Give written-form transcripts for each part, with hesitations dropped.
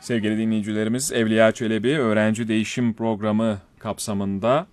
Sevgili dinleyicilerimiz, Evliya Çelebi Öğrenci Değişim Programı kapsamında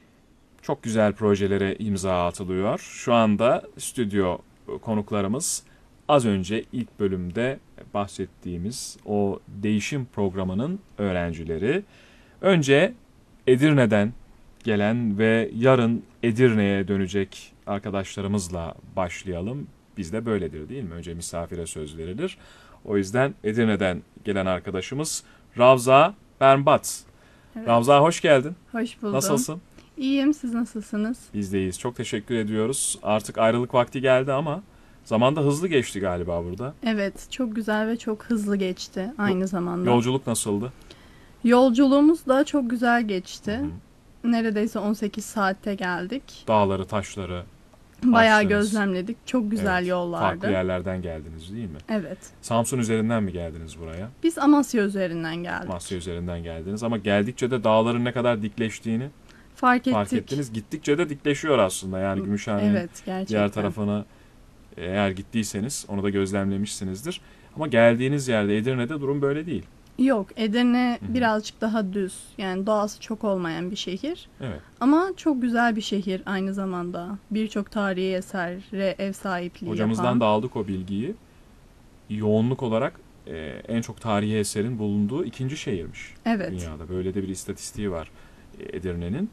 çok güzel projelere imza atılıyor. Şu anda stüdyo konuklarımız az önce ilk bölümde bahsettiğimiz o değişim programının öğrencileri. Önce Edirne'den gelen ve yarın Edirne'ye dönecek arkadaşlarımızla başlayalım. Bizde böyledir değil mi? Önce misafire söz verilir. O yüzden Edirne'den gelen arkadaşımız Ravza Bernbat. Evet. Ravza hoş geldin. Hoş buldum. Nasılsın? İyiyim, siz nasılsınız? Biz de iyiyiz. Çok teşekkür ediyoruz. Artık ayrılık vakti geldi ama zaman da hızlı geçti galiba burada. Evet, çok güzel ve çok hızlı geçti aynı zamanda. Yolculuk nasıldı? Yolculuğumuz da çok güzel geçti. Hı-hı. Neredeyse 18 saatte geldik. Dağları, taşları Bayağı aştınız. gözlemledik. Çok güzel yollardı. Farklı yerlerden geldiniz değil mi? Evet. Samsun üzerinden mi geldiniz buraya? Biz Amasya üzerinden geldik. Amasya üzerinden geldiniz ama geldikçe de dağların ne kadar dikleştiğini fark ettiniz. Gittikçe de dikleşiyor aslında. Yani Gümüşhane'nin gerçekten. Diğer tarafına eğer gittiyseniz onu da gözlemlemişsinizdir. Ama geldiğiniz yerde Edirne'de durum böyle değil. Yok, Edirne Hı-hı. birazcık daha düz. Yani doğası çok olmayan bir şehir. Evet. Ama çok güzel bir şehir aynı zamanda. Birçok tarihi esere ev sahipliği Hocamızdan yapan. da aldık o bilgiyi. Yoğunluk olarak en çok tarihi eserin bulunduğu ikinci şehirmiş. Evet. Dünyada. Böyle de bir istatistiği var Edirne'nin.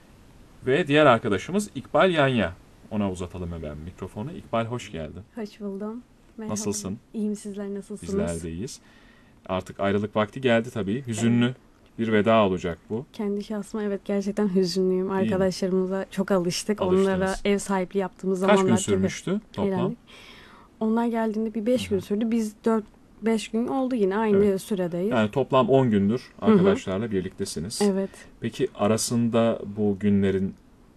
Ve diğer arkadaşımız İkbal Yanya. Ona uzatalım hemen mikrofonu. İkbal hoş geldin. Hoş buldum. Merhaba. Nasılsın? İyiyim, sizler nasılsınız? Bizler de iyiyiz. Artık ayrılık vakti geldi tabii. Hüzünlü bir veda olacak bu. Kendi şahsıma evet gerçekten hüzünlüyüm. Arkadaşlarımıza çok alıştık. Alıştınız. Onlara ev sahipliği yaptığımız Kaç zamanlar gün sürmüştü toplam? eğlendik. Onlar geldiğinde bir 5 gün sürdü. Biz 4-5 gün oldu yine aynı süredeyiz. Yani toplam 10 gündür arkadaşlarla birliktesiniz. Evet. Peki arasında bu günlerin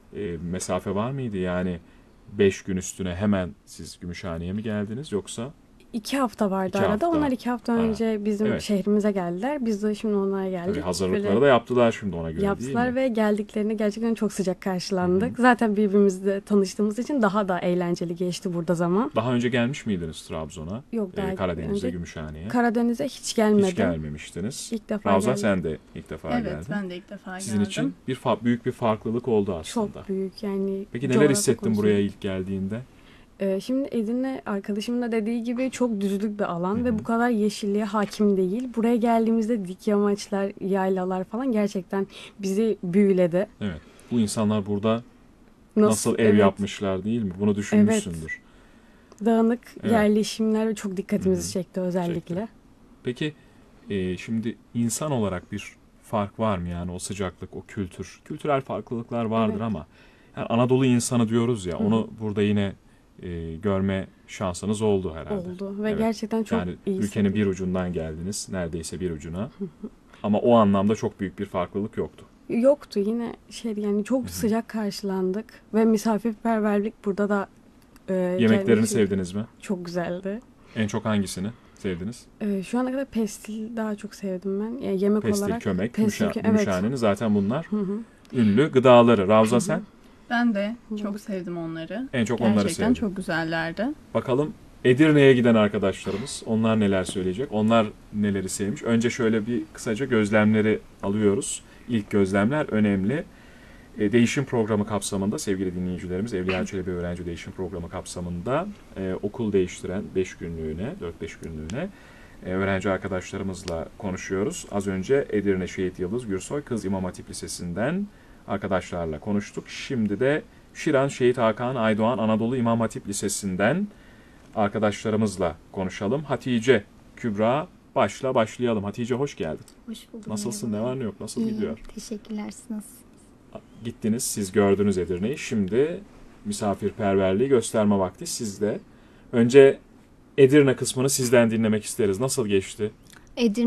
mesafe var mıydı? Yani 5 gün üstüne hemen siz Gümüşhane'ye mi geldiniz yoksa? 2 hafta vardı 2 arada. hafta. Onlar 2 hafta önce bizim Evet. şehrimize geldiler. Biz de şimdi onlara geldik. Tabii hazırlıkları Böyle da yaptılar şimdi ona göre yaptılar değil mi? ve geldiklerinde gerçekten çok sıcak karşılandık. Zaten birbirimizle tanıştığımız için daha da eğlenceli geçti burada zaman. Daha önce gelmiş miydiniz Trabzon'a? Yok daha Karadeniz'e, önce Gümüşhane'ye. Karadeniz'e hiç gelmedim. Hiç gelmemiştiniz. İlk defa Ravza geldim. sen de ilk defa Evet, geldin. ben de ilk defa Sizin geldim. için büyük bir farklılık oldu aslında. Çok büyük yani. Peki neler coğrafya hissettin konusunda. buraya ilk geldiğinde? Şimdi Edirne arkadaşımın da dediği gibi çok düzlük bir alan ve bu kadar yeşilliğe hakim değil. Buraya geldiğimizde dik yamaçlar, yaylalar falan gerçekten bizi büyüledi. Evet. Bu insanlar burada nasıl ev evet, yapmışlar değil mi? Bunu düşünmüşsündür. dağınık Evet. yerleşimler çok dikkatimizi çekti özellikle. Çekti. Peki şimdi insan olarak bir fark var mı yani o sıcaklık, o kültür? Kültürel farklılıklar vardır Evet. ama yani Anadolu insanı diyoruz ya onu burada yine görme şansınız oldu herhalde. Oldu ve Evet. gerçekten çok Yani iyi. ülkenin bir ucundan geldiniz, neredeyse bir ucuna. Ama o anlamda çok büyük bir farklılık yoktu. Yoktu yine yani çok sıcak karşılandık ve misafirperverlik burada da Yemeklerini kendisi sevdiniz mi? çok güzeldi. En çok hangisini sevdiniz? Şu ana kadar pestil daha çok sevdim ben. Yani yemek Pestil, olarak. kömek, evet. Gümüşhane'nin zaten bunlar Hı hı. ünlü gıdaları. Ravza sen Ben de çok sevdim onları. en çok onları Gerçekten sevdin. çok güzellerdi. Bakalım Edirne'ye giden arkadaşlarımız onlar neler söyleyecek? Onlar neleri sevmiş? Önce şöyle bir kısaca gözlemleri alıyoruz. İlk gözlemler önemli. Değişim programı kapsamında sevgili dinleyicilerimiz Evliya Çelebi Öğrenci Değişim Programı kapsamında okul değiştiren 5 günlüğüne, 4-5 günlüğüne öğrenci arkadaşlarımızla konuşuyoruz. Az önce Edirne Şehit Yıldız Gürsoy Kız İmam Hatip Lisesi'nden arkadaşlarla konuştuk. Şimdi de Şiran Şehit Hakan Aydoğan Anadolu İmam Hatip Lisesi'nden arkadaşlarımızla konuşalım. Hatice, Kübra başlayalım. Hatice hoş geldin. Hoş bulduk. Nasılsın? Merhaba. Ne var ne yok? Nasıl İyiyim, gidiyor? teşekkürler. Siz nasılsınız? Gittiniz, siz gördünüz Edirne'yi. Şimdi misafirperverliği gösterme vakti sizde. Önce Edirne kısmını sizden dinlemek isteriz. Nasıl geçti? Edirne